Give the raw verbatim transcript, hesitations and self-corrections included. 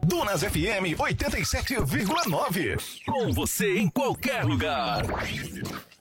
Dunas F M oitenta e sete vírgula nove. Com você em qualquer lugar.